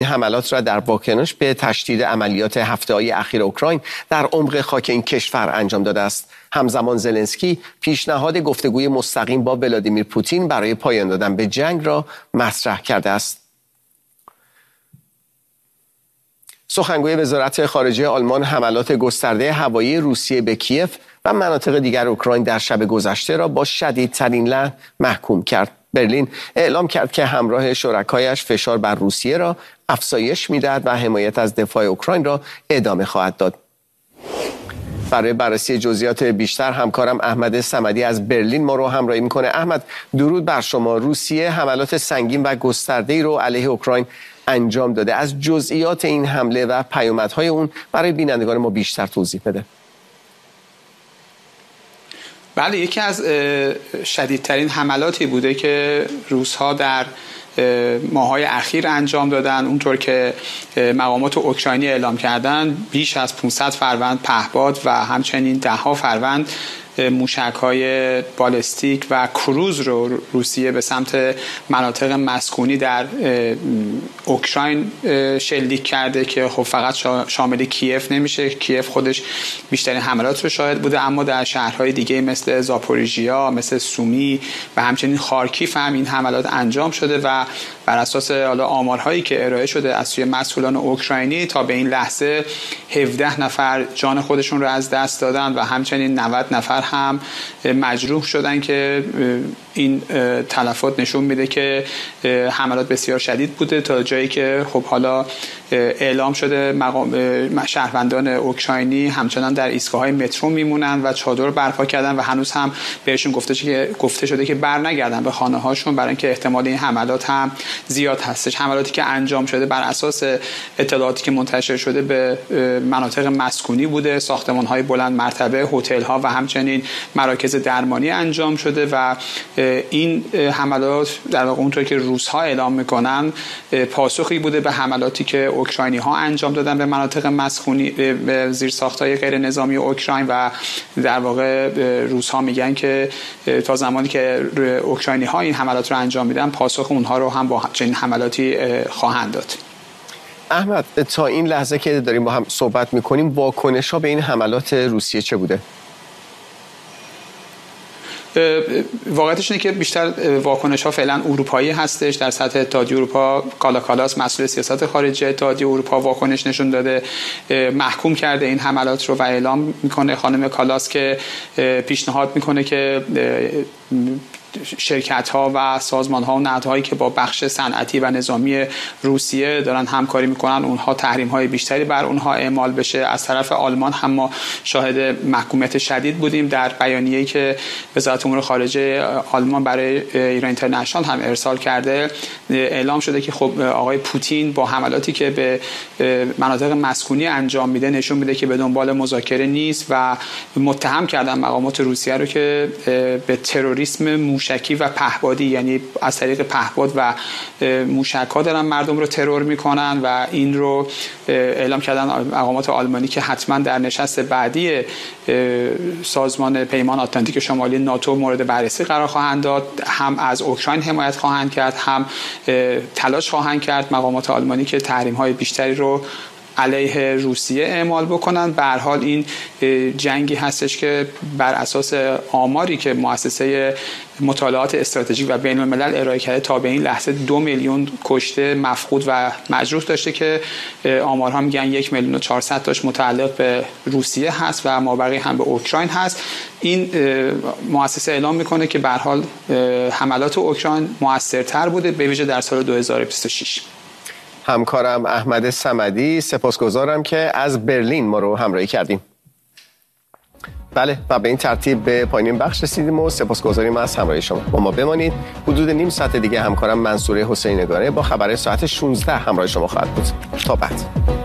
حملات را در واکنش به تشدید عملیات هفته‌های اخیر اوکراین در عمق خاک این کشور انجام داده است. همزمان زلنسکی پیشنهاد گفتگوی مستقیم با ولادیمیر پوتین برای پایان دادن به جنگ را مطرح کرده است. سخنگوی وزارت خارجه آلمان حملات گسترده هوایی روسیه به کیف و مناطق دیگر اوکراین در شب گذشته را با شدیدترین لعن محکوم کرد. برلین اعلام کرد که همراه شرکایش فشار بر روسیه را افزایش می‌دهد و حمایت از دفاع اوکراین را ادامه خواهد داد. برای بررسی جزئیات بیشتر همکارم احمد صمدی از برلین ما رو همراهی می‌کنه. احمد، درود بر شما. روسیه حملات سنگین و گسترده‌ای رو علیه اوکراین انجام داده. از جزئیات این حمله و پیامدهای اون برای بینندگان ما بیشتر توضیح بده. بله، یکی از شدیدترین حملاتی بوده که روس‌ها در ماه‌های اخیر انجام دادن. اونطور که مقامات اوکراینی اعلام کردن بیش از 500 فروند پهپاد و همچنین ده‌ها فروند موشک‌های بالستیک و کروز رو روسیه به سمت مناطق مسکونی در اوکراین شلیک کرده که خب فقط شامل کیف نمیشه. کیف خودش بیشترین حملات رو شاهد بوده، اما در شهرهای دیگه مثل زاپوریژیا، مثل سومی و همچنین خارکیف هم این حملات انجام شده و بر اساس آمارهایی که ارائه شده از سوی مسئولان اوکراینی تا به این لحظه 17 نفر جان خودشون رو از دست دادن و همچنین 90 نفر هم مجروح شدن که این تلفات نشون میده که حملات بسیار شدید بوده تا جایی که خب حالا اعلام شده شهروندان اوکراینی همچنان در ایستگاه‌های مترو میمونن و چادر برپا کردن و هنوز هم بهشون گفته شده که برنگردن به خانه‌هاشون، برای اینکه احتمال این حملات هم زیاد هستش. حملاتی که انجام شده بر اساس اطلاعاتی که منتشر شده به مناطق مسکونی بوده، ساختمان‌های بلند مرتبه، هتل‌ها و همچنین مراکز درمانی انجام شده و این حملات در واقع اونطور که روس‌ها اعلام می‌کنن پاسخی بوده به حملاتی که اوکراینی‌ها انجام دادن به مناطق مسکونی، به زیرساخت‌های غیر نظامی اوکراین و در واقع روس‌ها میگن که تا زمانی که اوکراینی‌ها این حملات رو انجام میدن پاسخ اونها رو هم با چنین حملاتی خواهند داد. احمد، تا این لحظه که داریم با هم صحبت می‌کنیم واکنش‌ها به این حملات روسیه چه بوده؟ واقعیتش اینه که بیشتر واکنش ها فعلا اروپایی هستش. در سطح اتحادیه اروپا کالا کالاس مسئول سیاست خارجی اتحادیه اروپا واکنش نشون داده، محکوم کرده این حملات رو و اعلام میکنه خانم کالاس که پیشنهاد میکنه که شرکت ها و سازمان ها و نهادهایی که با بخش صنعتی و نظامی روسیه دارن همکاری میکنن اونها تحریم های بیشتری بر اونها اعمال بشه. از طرف آلمان هم ما شاهد محکومیت شدید بودیم. در بیانیه‌ای که وزارت امور خارجه آلمان برای ایران اینترنشنال هم ارسال کرده اعلام شده که خب آقای پوتین با حملاتی که به مناطق مسکونی انجام میده نشون میده که به دنبال مذاکره نیست و متهم کردن مقامات روسیه رو که به تروریسم موشکی و پهپادی، یعنی از طریق پهپاد و موشک‌ها دارن مردم رو ترور میکنن و این رو اعلام کردن مقامات آلمانی که حتما در نشست بعدی سازمان پیمان آتلانتیک شمالی ناتو مورد بررسی قرار خواهند داد. هم از اوکراین حمایت خواهند کرد، هم تلاش خواهند کرد مقامات آلمانی که تحریم‌های بیشتری رو علیه روسیه اعمال بکنن. به هر حال این جنگی هستش که بر اساس آماری که مؤسسه مطالعات استراتژیک و بین الملل ارائه کرده تا به این لحظه 2 میلیون کشته، مفقود و مجروح داشته که آمارها میگن 1,400,000 تاش متعلق به روسیه هست و مابقی هم به اوکراین هست. این مؤسسه اعلام میکنه که به هر حال حملات اوکراین موثرتر بوده به ویژه در سال 2026. همکارم احمد صمدی، سپاسگزارم که از برلین ما رو همراهی کردیم. بله، و به این ترتیب به پایان بخش رسیدیم و سپاسگزاریم از همراهی شما. با ما بمانید. حدود نیم ساعت دیگه همکارم منصوره حسینی نگاره با خبر ساعت 16 همراه شما خواهد بود. تا بعد.